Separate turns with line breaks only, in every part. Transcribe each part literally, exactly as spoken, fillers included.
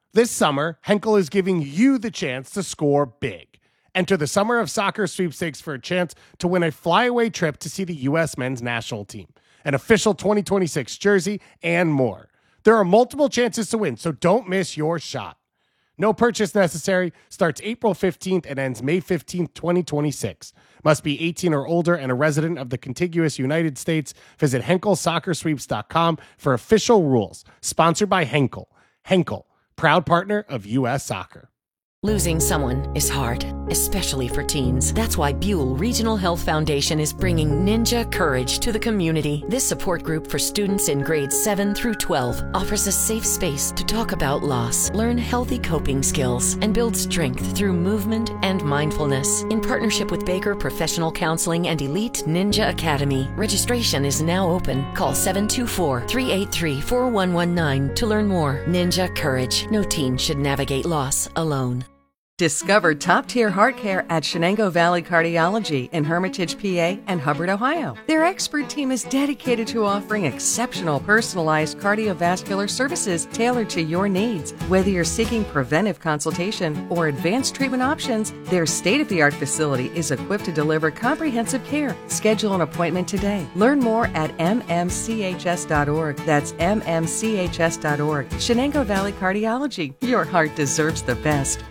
This summer, Henkel is giving you the chance to score big. Enter the Summer of Soccer sweepstakes for a chance to win a flyaway trip to see the U S men's national team, an official twenty twenty-six jersey, and more. There are multiple chances to win, so don't miss your shot. No purchase necessary. Starts April fifteenth and ends May fifteenth, twenty twenty-six. Must be eighteen or older and a resident of the contiguous United States. Visit henkel soccer sweeps dot com for official rules. Sponsored by Henkel. Henkel, proud partner of U S Soccer.
Losing someone is hard, especially for teens. That's why Buell Regional Health Foundation is bringing Ninja Courage to the community. This support group for students in grades seven through twelve offers a safe space to talk about loss, learn healthy coping skills, and build strength through movement and mindfulness. In partnership with Baker Professional Counseling and Elite Ninja Academy, registration is now open. Call seven two four, three eight three, four one one nine to learn more. Ninja Courage. No teen should navigate loss alone.
Discover top-tier heart care at Shenango Valley Cardiology in Hermitage, P A and Hubbard, Ohio. Their expert team is dedicated to offering exceptional personalized cardiovascular services tailored to your needs. Whether you're seeking preventive consultation or advanced treatment options, their state-of-the-art facility is equipped to deliver comprehensive care. Schedule an appointment today. Learn more at m m c h s dot org. That's m m c h s dot org. Shenango Valley Cardiology. Your heart deserves the best.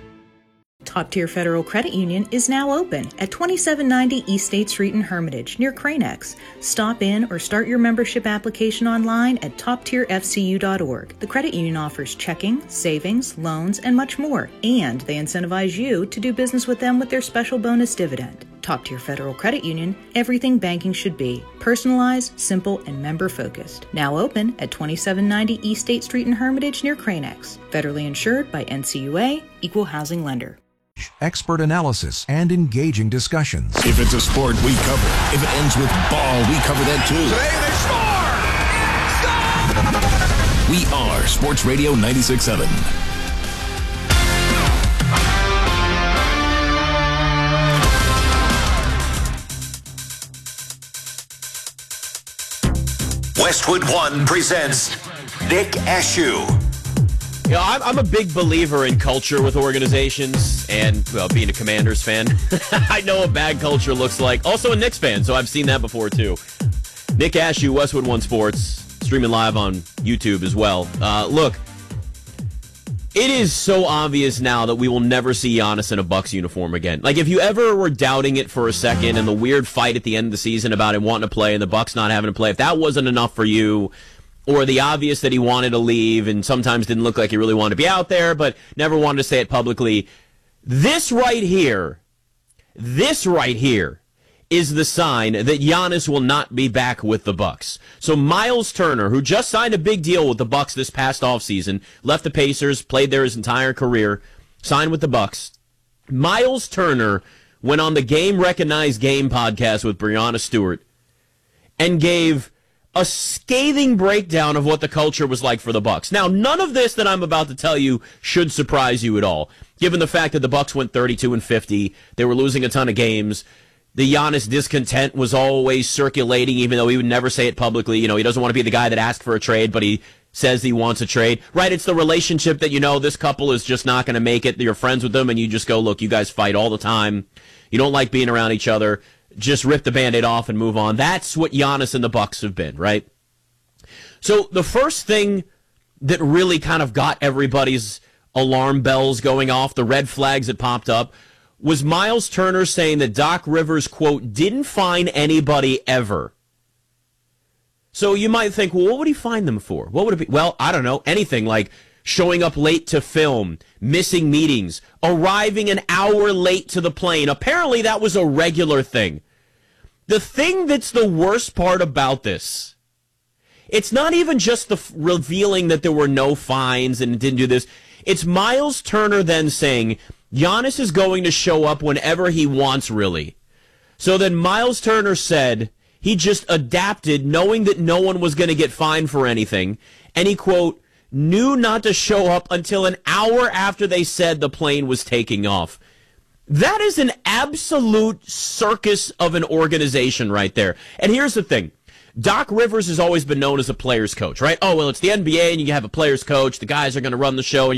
Top Tier Federal Credit Union is now open at twenty-seven ninety East State Street in Hermitage, near Cranex. Stop in or start your membership application online at top tier f c u dot org. The credit union offers checking, savings, loans, and much more, and they incentivize you to do business with them with their special bonus dividend. Top Tier Federal Credit Union, everything banking should be. Personalized, simple, and member-focused. Now open at twenty-seven ninety East State Street in Hermitage, near Cranex. Federally insured by N C U A, Equal Housing Lender.
Expert analysis and engaging discussions.
If it's a sport, we cover it. If it ends with ball, we cover that too. Today they score! We are Sports Radio ninety-six point seven.
Westwood One presents Nick Ashew.
You know, I'm, I'm a big believer in culture with organizations, and, well, being a Commanders fan, I know what bad culture looks like. Also a Knicks fan, so I've seen that before, too. Nick Ashew, Westwood One Sports, streaming live on YouTube as well. Uh, look, it is so obvious now that we will never see Giannis in a Bucks uniform again. Like, if you ever were doubting it for a second, and the weird fight at the end of the season about him wanting to play and the Bucks not having to play, if that wasn't enough for you, or the obvious that he wanted to leave and sometimes didn't look like he really wanted to be out there, but never wanted to say it publicly. This right here, this right here is the sign that Giannis will not be back with the Bucks. So Miles Turner, who just signed a big deal with the Bucks this past offseason, left the Pacers, played there his entire career, signed with the Bucks. Miles Turner went on the Game Recognized Game podcast with Breanna Stewart and gave a scathing breakdown of what the culture was like for the Bucks. Now, none of this that I'm about to tell you should surprise you at all, given the fact that the Bucks went thirty-two and fifty. They were losing a ton of games. The Giannis discontent was always circulating, even though he would never say it publicly. You know, he doesn't want to be the guy that asked for a trade, but he says he wants a trade. Right? It's the relationship that, you know, this couple is just not going to make it. You're friends with them, and you just go, look, you guys fight all the time. You don't like being around each other. Just rip the Band-Aid off and move on. That's what Giannis and the Bucks have been, right? So the first thing that really kind of got everybody's alarm bells going off, the red flags that popped up, was Miles Turner saying that Doc Rivers, quote, didn't fine anybody ever. So you might think, well, what would he fine them for? What would it be? Well, I don't know, anything like showing up late to film, missing meetings, arriving an hour late to the plane. Apparently that was a regular thing. The thing that's the worst part about this, it's not even just the f- revealing that there were no fines and didn't do this. It's Miles Turner then saying Giannis is going to show up whenever he wants, really. So then Miles Turner said he just adapted, knowing that no one was going to get fined for anything, and he, quote, knew not to show up until an hour after they said the plane was taking off. That is an absolute circus of an organization right there. And here's the thing. Doc Rivers has always been known as a player's coach, right? Oh, well, it's the N B A, and you have a player's coach. The guys are going to run the show, and